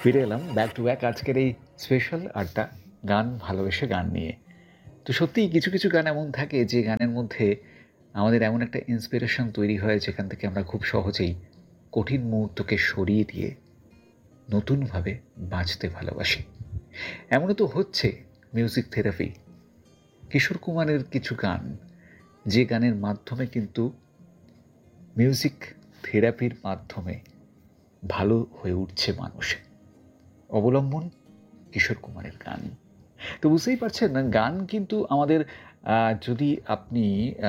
ফিরে এলাম back to back আজকের এই স্পেশাল আড্ডা গান ভালোবেসে গান নিয়ে। তো সত্যিই কিছু কিছু গান এমন থাকে যে গানের মধ্যে আমাদের এমন একটা ইন্সপিরেশন তৈরি হয় যেখান থেকে আমরা খুব সহজেই কঠিন মুহূর্তকে সরিয়ে দিয়ে নতুনভাবে বাঁচতে ভালোবাসি। এমনও তো হচ্ছে মিউজিক থেরাপি, কিশোর কুমারের কিছু গান যে গানের মাধ্যমে কিন্তু মিউজিক থেরাপির মাধ্যমে ভালো হয়ে উঠছে মানুষ। অবলম্বন কিশোর কুমারের গান। তো বুঝতেই পারছেন না, গান কিন্তু আমাদের যদি আপনি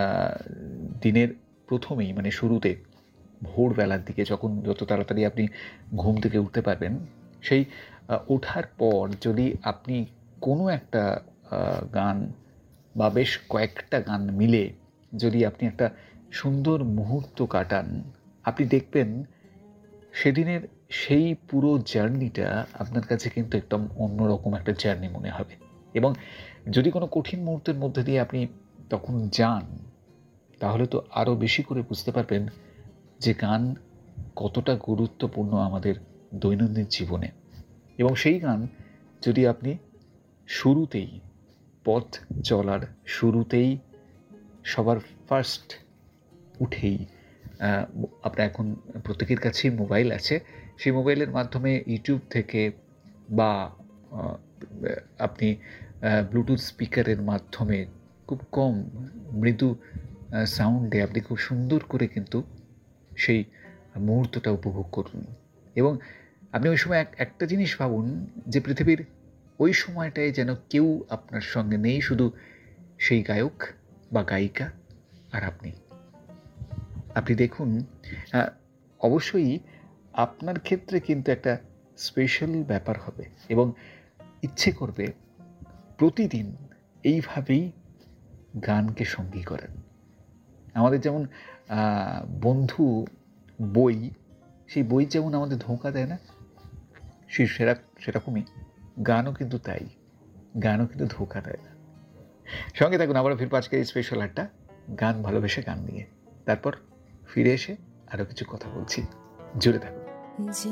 দিনের প্রথমেই মানে শুরুতে ভোরবেলার দিকে যত তাড়াতাড়ি আপনি ঘুম থেকে উঠতে পারবেন, সেই ওঠার পর যদি আপনি কোনো একটা গান বা বেশ কয়েকটা গান মিলে যদি আপনি একটা সুন্দর মুহূর্ত কাটান, আপনি দেখবেন সেদিনের সেই পুরো জার্নিটা আপনার কাছে কিন্তু একদম অন্যরকম একটা জার্নি মনে হবে। এবং যদি কোনো কঠিন মুহূর্তের মধ্যে দিয়ে আপনি তখন যান, তাহলে তো আরও বেশি করে বুঝতে পারবেন যে গান কতটা গুরুত্বপূর্ণ আমাদের দৈনন্দিন জীবনে। এবং সেই গান যদি আপনি শুরুতেই, পথ চলার শুরুতেই, সবার ফার্স্ট উঠেই, আপনার এখন প্রত্যেকের কাছেই মোবাইল আছে, সেই মোবাইলের মাধ্যমে ইউটিউব থেকে বা আপনি ব্লুটুথ স্পিকারের মাধ্যমে খুব কম মৃদু সাউন্ডে আপনি খুব সুন্দর করে কিন্তু সেই মুহূর্তটা উপভোগ করুন। এবং আপনি ওই সময় একটা জিনিস ভাবুন যে পৃথিবীর ওই সময়টায় যেন কেউ আপনার সঙ্গে নেই, শুধু সেই গায়ক বা গায়িকা আর আপনি। আপনি দেখুন, অবশ্যই আপনার ক্ষেত্রে কিন্তু একটা স্পেশাল ব্যাপার হবে এবং ইচ্ছে করবে প্রতিদিন এইভাবেই গানকে সঙ্গী করেন। আমাদের যেমন বন্ধু বই, সেই বই যেমন আমাদের ধোঁকা দেয় না, সেরকমই গানও কিন্তু তাই, গানও কিন্তু ধোঁকা দেয় না। সঙ্গে থাকুন, আবারও ফিরবো আজকের এই স্পেশাল আড্ডা গান ভালোবেসে গান নিয়ে। তারপর ফিরে এসে আরও কিছু কথা বলছি, জুড়ে থাকুন।